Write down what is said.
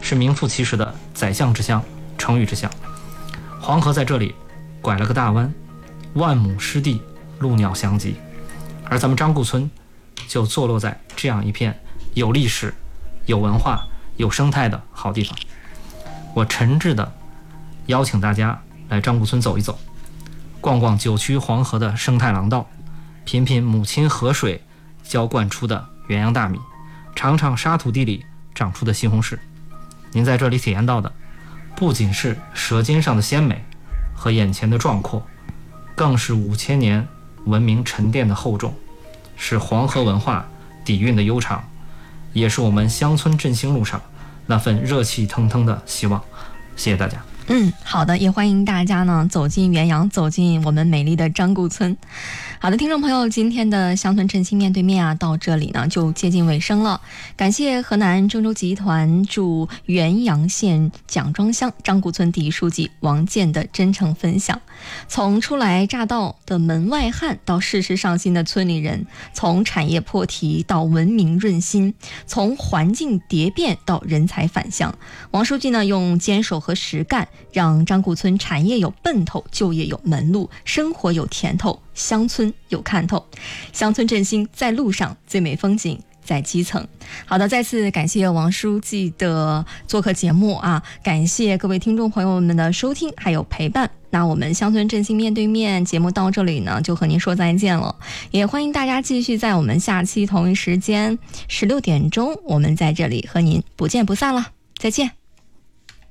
是名副其实的宰相之乡、成语之乡。黄河在这里拐了个大弯，万亩湿地，鹭鸟翔集。而咱们张固村就坐落在这样一片有历史、有文化、有生态的好地方。我诚挚的邀请大家来张固村走一走，逛逛九曲黄河的生态廊道，品品母亲河水浇灌出的元阳大米，尝尝沙土地里长出的西红柿。您在这里体验到的不仅是舌尖上的鲜美和眼前的壮阔，更是5000年文明沉淀的厚重，是黄河文化底蕴的悠长，也是我们乡村振兴路上那份热气腾腾的希望。谢谢大家。 好的，也欢迎大家呢走进元阳，走进我们美丽的张固村。好的，听众朋友，今天的乡村振兴面对面到这里呢就接近尾声了。感谢河南郑州集团驻元阳县蒋庄乡张固村第一书记王健的真诚分享。从初来乍到的门外汉到事事上心的村里人，从产业破题到文明润心，从环境蝶变到人才返乡，王书记呢用坚守和实干，让张固村产业有奔头，就业有门路，生活有甜头，乡村有看头。乡村振兴在路上，最美风景在基层。好的，再次感谢王书记的做客节目感谢各位听众朋友们的收听还有陪伴。那我们乡村振兴面对面节目到这里呢就和您说再见了，也欢迎大家继续在我们下期同一时间16点钟，我们在这里和您不见不散了，再见。